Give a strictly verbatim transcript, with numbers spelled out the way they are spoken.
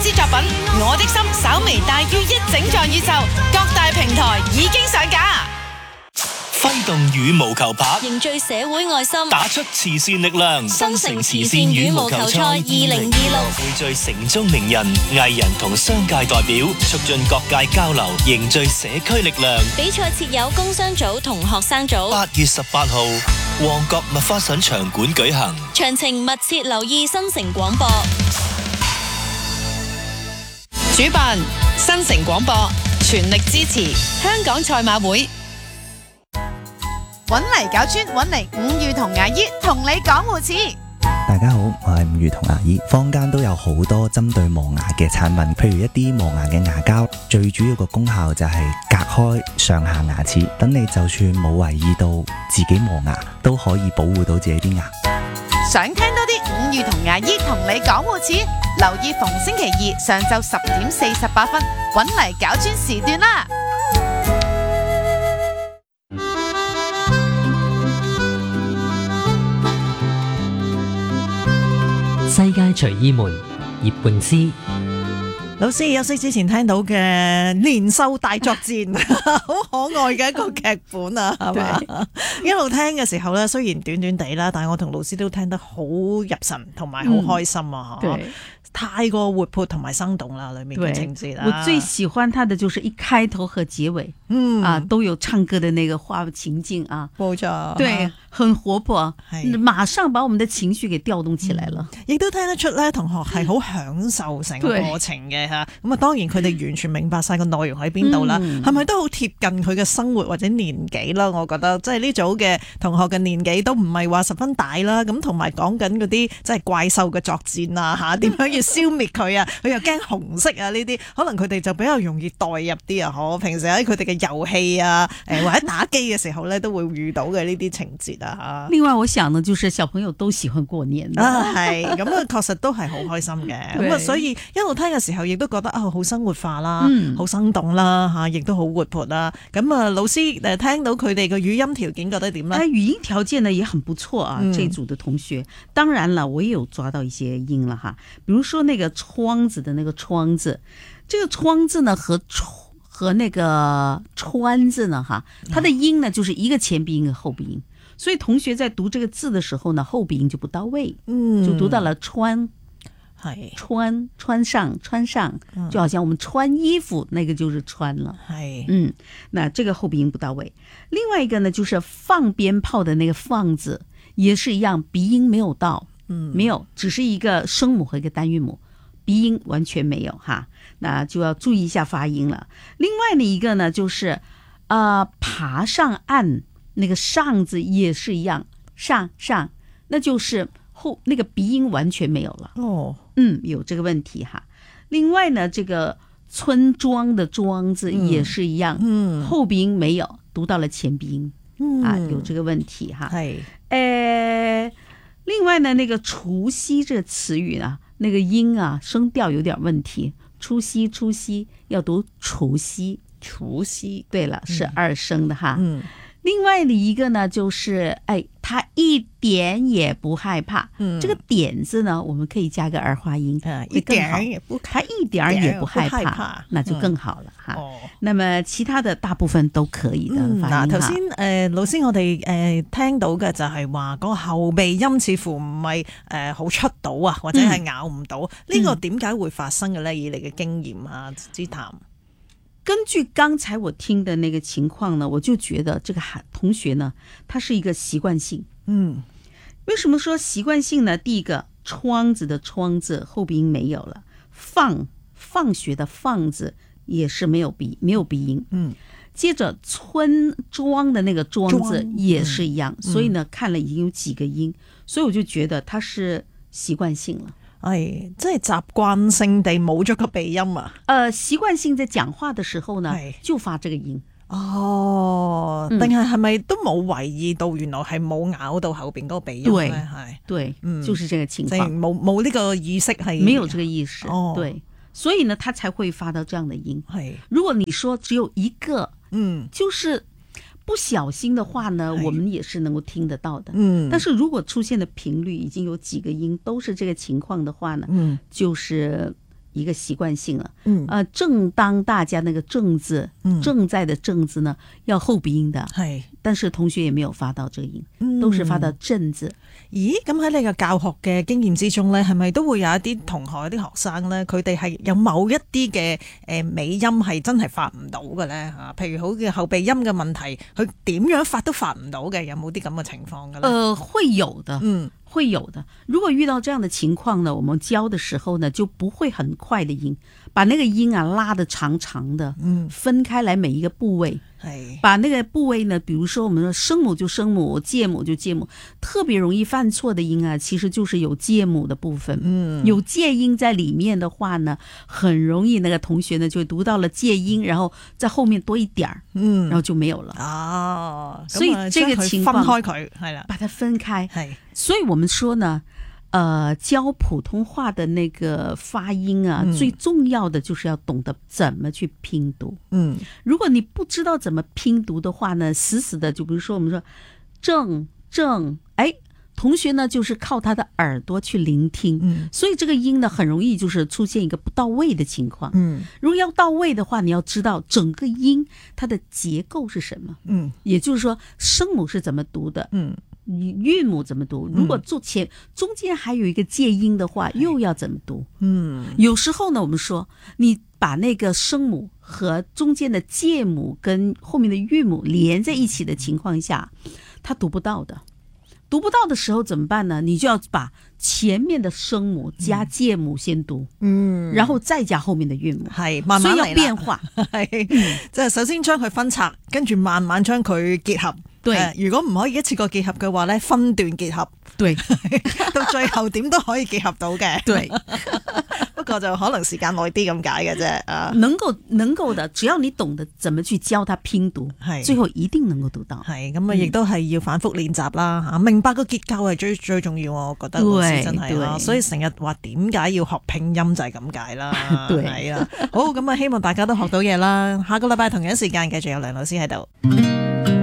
之作品《我的心》稍微大於一整座宇宙，各大平台已經上架。 揮動羽毛球拍， 凝聚社會愛心， 打出慈善力量。 新城慈善羽毛球賽二零二六匯聚城中名人、藝人同商界代表，促進各界交流，凝聚社區力量。 比賽設有工商組同學生組。 八月十八號，旺角麥花臣場館舉行。 詳情密切留意新城廣播。 主辦新城廣播，全力支持香港賽馬會。 搵嚟搞專，搵嚟五月同牙醫同你講護齒。 大家好，我係五月同牙醫。坊間都有好多針對磨牙嘅產品，譬如一啲磨牙嘅牙膠，最主要個功效就係隔開上下牙齒，等你就算冇為意到自己磨牙，都可以保護到自己啲牙。 想聽多啲五月同牙醫同你講護齒，留意逢星期二上晝十點四十八分，搵嚟搞專時段啦。 世界隨意門葉詠詩老師休息之前聽到嘅年獸大作戰，好可愛嘅一個劇本啊，係嘛？一路聽嘅時候咧，雖然短短地啦，但係我同老師都聽得好入神，同埋好開心啊！ 嗯、對， 太過活潑同埋生動啦，裏面嘅情節啊！ 我最喜歡它的就是一開頭和結尾，嗯啊，都有唱歌的那個畫情境啊， 冇錯， 對，很活潑，馬上把我們的情緒給調動起來了。 亦、嗯、都聽得出咧，同學係好享受成個過程嘅吓。咁啊，當然佢哋完全明白晒個內容喺邊度啦，係咪、嗯、都好貼近佢嘅生活或者年紀啦？我覺得即係呢組嘅同學嘅年紀都唔係話十分大啦，咁同埋講緊嗰啲即係怪獸嘅作戰啊吓，點樣要消滅佢啊？佢又驚紅色啊呢啲，可能佢哋就比較容易代入啲啊！可平時喺佢哋嘅遊戲啊，誒或者打機嘅時候咧，都會遇到嘅呢啲情節啊吓。 另外，我想呢，就是小朋友都喜歡過年啊，係咁啊，確實都係好開心嘅。咁啊，所以一路聽嘅時候，亦都覺得啊，好生活化啦，好、嗯、生動啦吓，亦都好活潑啦。咁啊，老師誒聽到佢哋嘅語音條件覺得點咧？ 誒，語音條件呢也很不錯啊，嗯、這組的同學。當然了，我也有抓到一些音了哈，比如說那個窗子的那個窗字，這個窗字呢和和那個川字呢哈，它的音呢就是一個前鼻音一個後鼻音，所以同學在讀這個字的時候呢，後鼻音就不到位，嗯，就讀到了穿。係穿穿上穿上，就好像我們穿衣服，那個就是穿了。係，嗯，那這個後鼻音不到位。另外一個呢，就是放鞭炮的那個放字，也是一樣，鼻音沒有到，嗯，沒有，只是一個聲母和一個單韻母，鼻音完全沒有哈，那就要注意一下發音了。另外的一個呢，就是呃爬上岸，那個上字也是一樣，上上，那就是後那個鼻音完全沒有了。哦。嗯，有這個問題哈。另外呢，這個村莊的莊字也是一樣，嗯，後鼻音沒有，讀到了前鼻音，嗯啊，有這個問題哈。係，誒，另外呢，那個除夕這個詞語啊，那個音啊，聲調有點問題。除夕，除夕要讀除夕，除夕。對了，是二聲的哈。嗯。另外的一個呢，就是哎，他一點也不害怕。嗯，這個點字呢，我們可以加個兒化音，嗯，一點也不，他一點也不害怕，害怕那就更好了哈。哦，那麼其他的大部分都可以的。 嗱，頭先誒老師我哋誒、呃、聽到嘅就係話嗰個後鼻音似乎唔係誒好出到啊，或者係咬唔到。呢、嗯、個點解會發生嘅咧？以你嘅經驗啊，之談。 根據剛才我聽的那個情況呢，我就覺得這個同學呢，他是一個習慣性。嗯，為什麼說習慣性呢？第一個，窗子的窗字後鼻音沒有了，放放學的放字也是沒有鼻沒有鼻音。嗯，接着村莊的那個莊字也是一樣，嗯、所以呢，看了已經有幾個音，所以我就覺得他是習慣性了。 係，即係習慣性地冇咗個鼻音啊！ 誒、呃，習慣性在講話的時候呢，就發這個音。 哦，定係係咪都冇為意到，原來係冇咬到後邊嗰個鼻音咧？係， 對，嗯，就是這個情況， 冇冇呢個意識係， 沒有這個意識。哦，對，所以呢，他才會發到這樣的音。係，如果你說只有一個，嗯，就是。不小心的話呢，我們也是能夠聽得到的。嗯，但是如果出現的頻率已經有幾個音都是這個情況的話呢，嗯，就是一個習慣性了。 嗯， 呃，正當大家那個正字， 嗯、 正在的正字呢，要後鼻音的。 係， 但是同學也沒有發到這個音，嗯、都是發到正字。 咦，咁喺你嘅教學嘅經驗之中咧，係咪都會有一啲同學、有啲學生咧，佢哋係有某一啲嘅誒尾音係真係發唔到嘅咧嚇？譬如好嘅後鼻音嘅問題，佢點樣發都發唔到嘅，有冇啲咁嘅情況嘅咧？ 呃，會有的， 嗯。 會有的。如果遇到這樣的情況呢，我們教的時候呢，就不會很快的音，把那個音啊拉得長長的， 嗯， 分開來每一個部位， 係， 把那個部位呢，比如說我們說聲母就聲母，介母就介母，特別容易犯錯的音啊，其實就是有介母的部分，嗯，有介音在裡面的話呢，很容易那個同學呢就讀到了介音，然後在後面多一點兒，嗯，然後就沒有了。 哦， 所以這個情況分開佢係啦， 把它分開， 係。 所以我們說呢，呃，教普通話的那個發音啊，嗯、最重要的就是要懂得怎麼去拼讀。嗯，如果你不知道怎麼拼讀的話呢，死死的，就比如說我們說正正，哎，同學呢就是靠他的耳朵去聆聽，嗯，所以這個音呢很容易就是出現一個不到位的情況。嗯，如果要到位的話，你要知道整個音它的結構是什麼。嗯，也就是說聲母是怎麼讀的。嗯。韻母怎麼讀？如果做前、嗯、中間還有一個介音的話，又要怎麼讀？嗯，有時候呢，我們說你把那個聲母和中間的介母跟後面的韻母連在一起的情況下，他讀不到的。讀不到的時候怎麼辦呢？你就要把前面的聲母加介母先讀，嗯，然後再加後面的韻母，係慢慢嚟啦，所以要變化，係即係首先將佢分拆，跟住慢慢將佢結合。對、呃，如果唔可以一次過結合嘅話咧，分段結合，對，到最後點都可以結合到嘅。對，不過就可能時間耐啲咁解嘅啫。啊， 能夠能夠的，只要你懂得怎麼去教他拼讀，係最後一定能夠讀到。 係咁啊，亦都係要反覆練習啦。嚇，明白個結構係最最重要，我覺得老師真係啦。所以成日話點解要學拼音就係咁解啦。係啊，好咁啊，希望大家都學到嘢啦。下個禮拜同樣時間繼續有梁老師喺度。